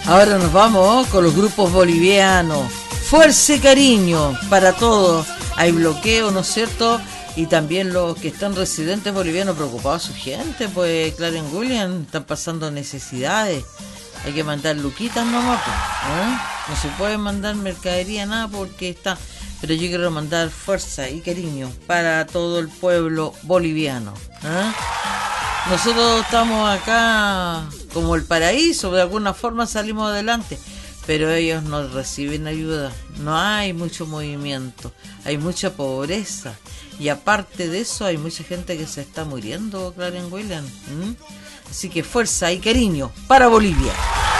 Ahora nos vamos con los grupos bolivianos. Fuerza y cariño para todos. Hay bloqueo, ¿no es cierto? Y también los que están residentes bolivianos preocupados, su gente, pues Clarence Williams, están pasando necesidades. Hay que mandar luquitas nomás, pues, ¿eh? No se puede mandar mercadería, nada, porque está. Pero yo quiero mandar fuerza y cariño para todo el pueblo boliviano, ¿eh? Nosotros estamos acá como el paraíso, de alguna forma salimos adelante, pero ellos no reciben ayuda, no hay mucho movimiento, hay mucha pobreza, y aparte de eso hay mucha gente que se está muriendo, Clarence Williams. Así que fuerza y cariño para Bolivia.